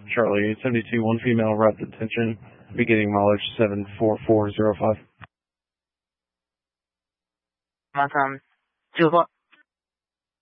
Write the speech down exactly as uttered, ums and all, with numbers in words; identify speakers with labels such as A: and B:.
A: Charlie eight seventy-two, one female, route detention, beginning mileage seven four four zero five.
B: 马上就说。